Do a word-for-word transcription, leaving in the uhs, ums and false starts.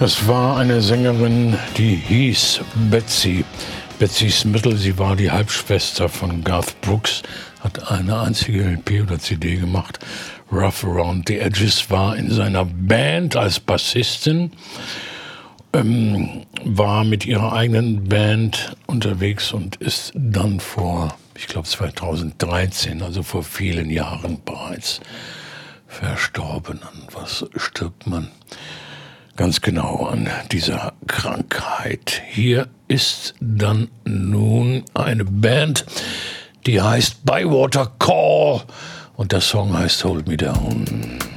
Das war eine Sängerin, die hieß Betsy. Betsy Smithel, sie war die Halbschwester von Garth Brooks, hat eine einzige L P oder C D gemacht. Rough Around the Edges, war in seiner Band als Bassistin, ähm, war mit ihrer eigenen Band unterwegs und ist dann vor, ich glaube zweitausenddreizehn, also vor vielen Jahren bereits verstorben. An was stirbt man? Ganz genau an dieser Krankheit. Hier ist dann nun eine Band, die heißt Bywater Call und der Song heißt Hold Me Down.